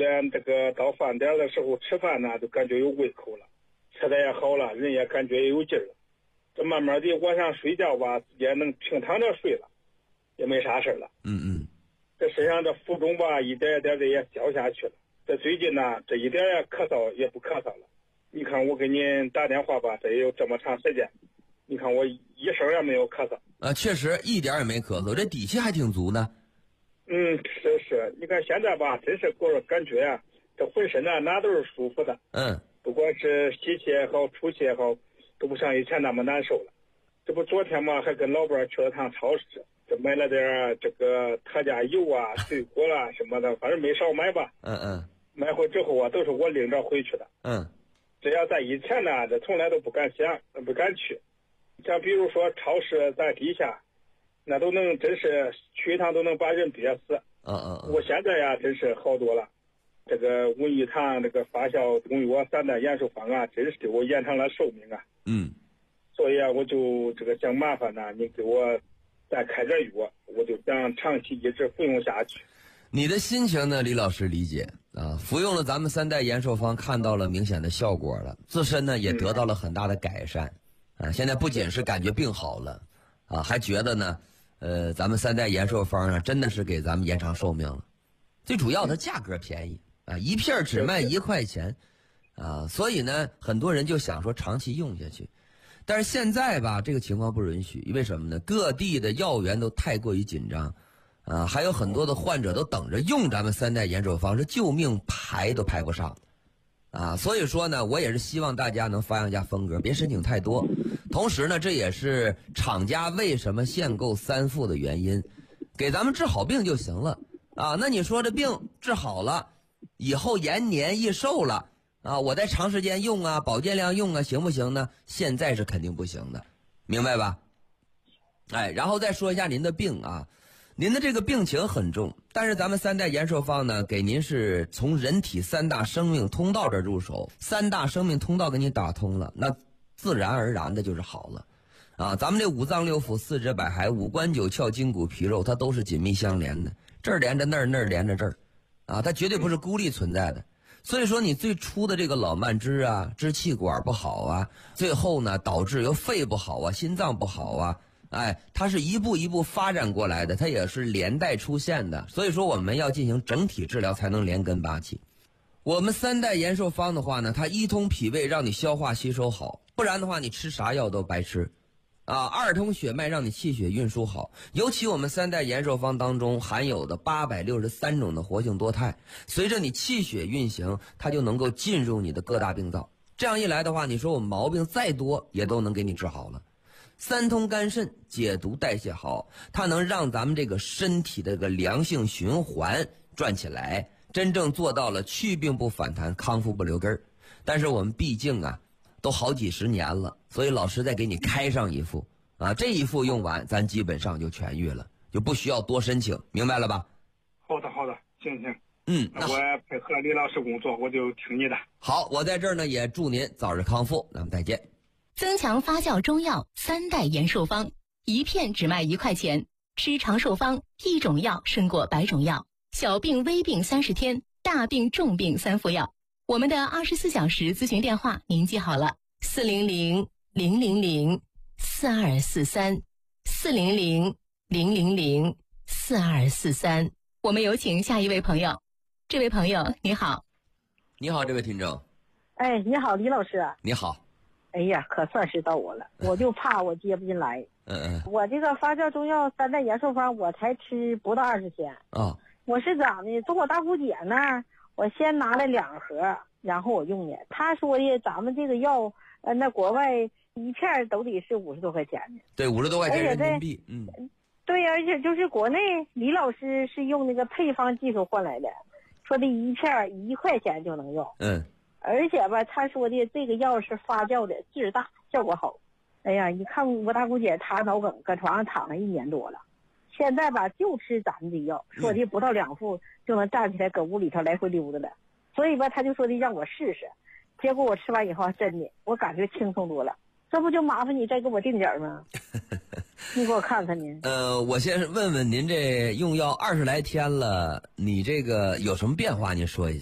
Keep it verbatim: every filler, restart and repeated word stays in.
连这个到饭点的时候吃饭呢，都感觉有胃口了，吃的也好了，人也感觉也有劲儿了。这慢慢的晚上睡觉吧，也能平躺着睡了，也没啥事了。 嗯嗯。 这身上的浮肿吧，一点一点的也消下去了。这最近呢，这一点也咳嗽也不咳嗽了。你看我给您打电话吧，这也有这么长时间，你看我一声也没有咳嗽。 啊，确实一点也没咳嗽，这底气还挺足呢。 嗯，是是，你看现在吧，真是给我感觉啊，这浑身呢哪都是舒服的。 嗯， 不管是吸气也好，出气也好，都不像以前那么难受了。这不昨天嘛，还跟老伴去了趟超市，这买了点这个特价油啊、水果啦什么的，反正没少买吧。 嗯嗯。 买回之后啊，都是我领着回去的。 嗯。 这要在以前呢，这从来都不敢想，不敢去。像比如说超市在地下，那都能真是去一趟都能把人憋死。 嗯嗯嗯。 我现在呀，真是好多了。这个文玉堂这个发酵东药三代延寿方啊，真是给我延长了寿命啊。 嗯。 所以啊，我就这个想麻烦呢，你给我再开点药，我就想长期一直服用下去。 你的心情呢，李老师理解啊。服用了咱们三代延寿方，看到了明显的效果了，自身呢也得到了很大的改善。啊，现在不仅是感觉病好了，啊，还觉得呢，呃，咱们三代延寿方啊，真的是给咱们延长寿命了。最主要的价格便宜啊，一片只卖一块钱，啊，所以呢，很多人就想说长期用下去。但是现在吧，这个情况不允许，为什么呢？各地的药源都太过于紧张，啊，还有很多的患者都等着用咱们三代延寿方，是救命排都排不上，啊，所以说呢，我也是希望大家能发扬一下风格，别申请太多。同时呢，这也是厂家为什么限购三副的原因，给咱们治好病就行了啊。那你说这病治好了，以后延年益寿了。啊，我在长时间用啊，保健量用啊，行不行呢？现在是肯定不行的，明白吧？哎，然后再说一下您的病啊，您的这个病情很重，但是咱们三代延寿方呢，给您是从人体三大生命通道这入手，三大生命通道给你打通了，那自然而然的就是好了。啊，咱们这五脏六腑、四肢百骸、五官九窍、筋骨皮肉，它都是紧密相连的，这儿连着那儿，那儿连着这儿，啊，它绝对不是孤立存在的。所以说你最初的这个老慢支啊，支气管不好啊，最后呢导致由肺不好啊，心脏不好啊，哎，它是一步一步发展过来的，它也是连带出现的。所以说我们要进行整体治疗才能连根拔起。我们三代延寿方的话呢，它一通脾胃让你消化吸收好，不然的话你吃啥药都白吃。啊，二通血脉让你气血运输好，尤其我们三代延寿方当中含有的八百六十三种的活性多肽，随着你气血运行，它就能够进入你的各大病灶。这样一来的话，你说我毛病再多也都能给你治好了。三通肝肾解毒代谢好，它能让咱们这个身体的这个良性循环转起来，真正做到了去病不反弹，康复不留根儿。但是我们毕竟啊都好几十年了，所以老师再给你开上一副啊，这一副用完咱基本上就痊愈了，就不需要多申请，明白了吧？ 好的好的，行行， 嗯， 那我配合李老师工作，我就听你的。 好，我在这儿呢也祝您早日康复，咱们再见。 增强发酵中药三代延寿方，一片只卖一块钱，吃长寿方，一种药胜过百种药，小病微病三十天，大病重病三副药。我们的二十四小时咨询电话您记好了，四零零零零零四二四三，四零零零零零四二四三。我们有请下一位朋友。这位朋友你好。 你好，这位听众。 哎，你好，李老师。 你好。 哎呀，可算是到我了，我就怕我接不进来。 嗯嗯。 我这个发酵中药三代延寿方，我才吃不到二十天。 啊。 我是咋的？从我大姑姐那儿，我先拿了两盒，然后我用的。她说的，咱们这个药，呃，那国外一片都得是五十多块钱的。 对，五十多块钱人民币。嗯。 对呀，而且就是国内李老师是用那个配方技术换来的，说的一片一块钱就能用。 嗯。 而且吧，他说的这个药是发酵的，质大，效果好。哎呀，一看我大姑姐她脑梗，搁床上躺了一年多了，现在吧就吃咱们这药，说的不到两副就能站起来搁屋里头来回溜达了。所以吧，他就说的让我试试，结果我吃完以后真的我感觉轻松多了。这不就麻烦你再给我定点吗？你给我看看您。 呃，我先问问您，这用药二十来天了，你这个有什么变化？您说一下。